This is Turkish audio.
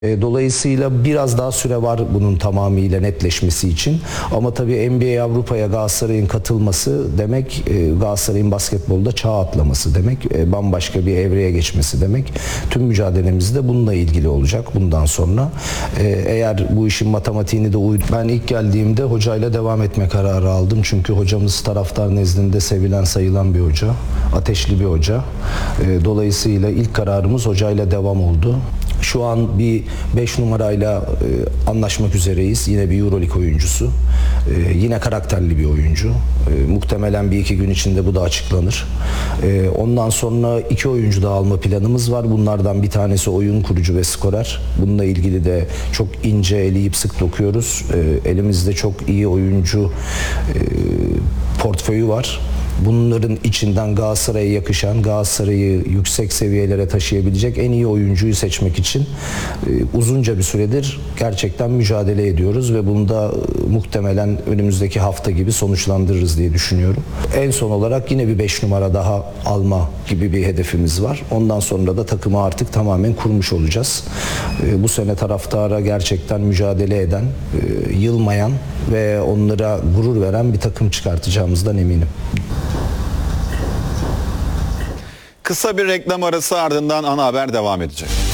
Dolayısıyla biraz daha süre var bunun tamamıyla netleşmesi için. Ama tabii NBA Avrupa'ya Galatasaray'ın katılması demek, Galatasaray'ın basketbolda çağ atlaması demek, bambaşka bir evreye geçmesi demek. Tüm mücadelemiz de bununla ilgili olacak bundan sonra. Eğer bu işin matematiğini de ben ilk geldiğimde hocayla devam etme kararı aldım. Çünkü hocamız taraftar nezdinde sevilen sayılan bir hoca, ateşli bir hoca. Dolayısıyla ilk kararımız hocayla devam oldu. Şu an bir 5 numarayla anlaşmak üzereyiz. Yine bir Euroleague oyuncusu. Yine karakterli bir oyuncu. Muhtemelen bir iki gün içinde bu da açıklanır. Ondan sonra 2 oyuncu daha alma planımız var. Bunlardan bir tanesi oyun kurucu ve skorer. Bununla ilgili de çok ince eleyip sık dokuyoruz. Elimizde çok iyi oyuncu portföyü var. Bunların içinden Galatasaray'a yakışan, Galatasaray'ı yüksek seviyelere taşıyabilecek en iyi oyuncuyu seçmek için uzunca bir süredir gerçekten mücadele ediyoruz ve bunu da muhtemelen önümüzdeki hafta gibi sonuçlandırırız diye düşünüyorum. En son olarak yine bir 5 numara daha alma gibi bir hedefimiz var. Ondan sonra da takımı artık tamamen kurmuş olacağız. Bu sene taraftara gerçekten mücadele eden, yılmayan ve onlara gurur veren bir takım çıkartacağımızdan eminim. Kısa bir reklam arası ardından ana haber devam edecek.